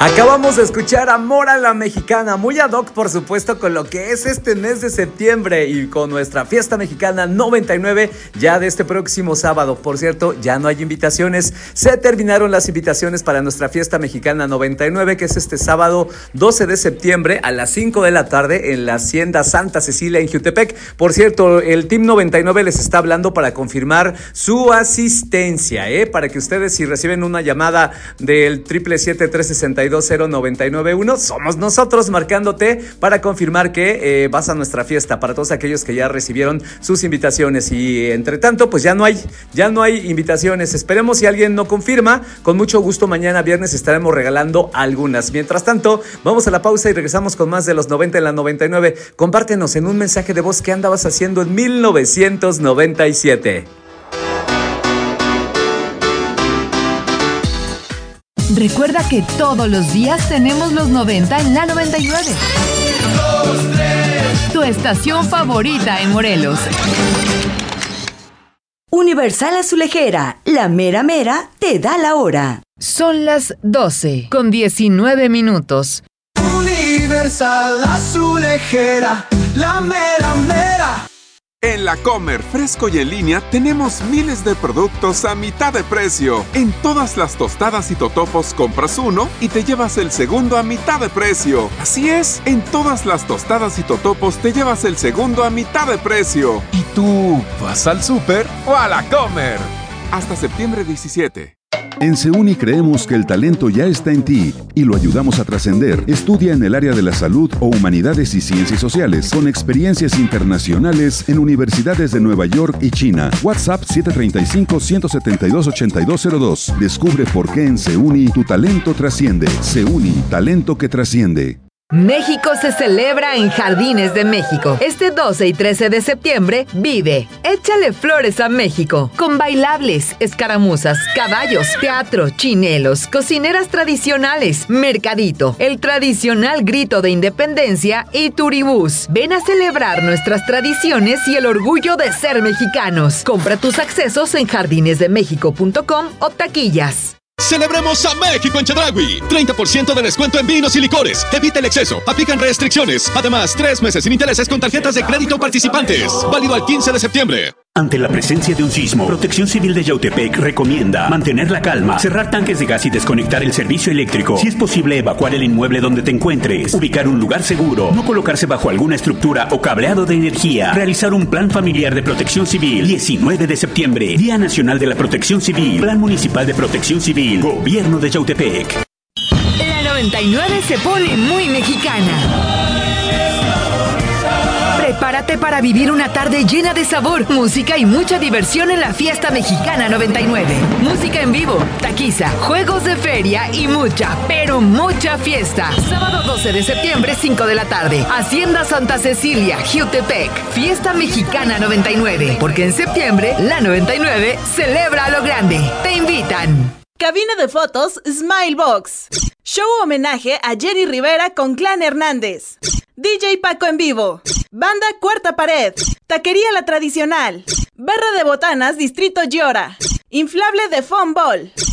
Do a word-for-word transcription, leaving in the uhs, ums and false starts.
Acabamos de escuchar Amor a la Mexicana, muy ad hoc por supuesto con lo que es este mes de septiembre y con nuestra fiesta mexicana noventa y nueve ya de este próximo sábado. Por cierto, ya no hay invitaciones, se terminaron las invitaciones para nuestra fiesta mexicana noventa y nueve, que es este sábado doce de septiembre a las cinco de la tarde en la Hacienda Santa Cecilia en Jutepec. Por cierto, el Team noventa y nueve les está hablando para confirmar su asistencia, ¿eh? Para que ustedes, si reciben una llamada del siete siete siete, tres seis dos, cero nueve nueve uno, somos nosotros marcándote para confirmar que eh, vas a nuestra fiesta, para todos aquellos que ya recibieron sus invitaciones. Y entre tanto, pues ya no hay, ya no hay invitaciones. Esperemos, si alguien no confirma, con mucho gusto mañana viernes estaremos regalando algunas. Mientras tanto, vamos a la pausa y regresamos con más de los noventa en la noventa y nueve. Compártenos en un mensaje de voz qué andabas haciendo en mil novecientos noventa y siete. Recuerda que todos los días tenemos los noventa en la noventa y nueve. Tu estación favorita en Morelos. Universal Azulejera, la mera mera te da la hora. Son las doce con diecinueve minutos. Universal Azulejera, la mera mera. En La Comer, fresco y en línea, tenemos miles de productos a mitad de precio. En todas las tostadas y totopos compras uno y te llevas el segundo a mitad de precio. Así es, en todas las tostadas y totopos te llevas el segundo a mitad de precio. ¿Y tú vas al súper o a La Comer? Hasta septiembre diecisiete. En Seuni creemos que el talento ya está en ti y lo ayudamos a trascender. Estudia en el área de la salud o humanidades y ciencias sociales con experiencias internacionales en universidades de Nueva York y China. WhatsApp siete tres cinco, uno siete dos, ocho dos cero dos. Descubre por qué en Seuni tu talento trasciende. Seuni, talento que trasciende. México se celebra en Jardines de México. Este doce y trece de septiembre, vive Échale Flores a México, con bailables, escaramuzas, caballos, teatro, chinelos, cocineras tradicionales, mercadito, el tradicional grito de independencia y turibús. Ven a celebrar nuestras tradiciones y el orgullo de ser mexicanos. Compra tus accesos en jardines de méxico punto com o taquillas. ¡Celebremos a México en Chedraui! treinta por ciento de descuento en vinos y licores. Evita el exceso. Aplican restricciones. Además, tres meses sin intereses con tarjetas de crédito participantes. Válido al quince de septiembre. Ante la presencia de un sismo, Protección Civil de Yautepec recomienda mantener la calma, cerrar tanques de gas y desconectar el servicio eléctrico. Si es posible, evacuar el inmueble donde te encuentres, ubicar un lugar seguro, no colocarse bajo alguna estructura o cableado de energía, realizar un plan familiar de protección civil. diecinueve de septiembre, Día Nacional de la Protección Civil, Plan Municipal de Protección Civil, Gobierno de Yautepec. La noventa y nueve se pone muy mexicana. Prepárate para vivir una tarde llena de sabor, música y mucha diversión en la Fiesta Mexicana noventa y nueve. Música en vivo, taquiza, juegos de feria y mucha, pero mucha fiesta. Sábado doce de septiembre, cinco de la tarde. Hacienda Santa Cecilia, Jutepec. Fiesta Mexicana noventa y nueve. Porque en septiembre, la noventa y nueve celebra a lo grande. Te invitan. Cabina de fotos Smilebox. Show homenaje a Jenny Rivera con Clan Hernández. D J Paco en vivo. Banda Cuarta Pared. Taquería La Tradicional. Barra de Botanas Distrito Llora. Inflable de Foam Ball.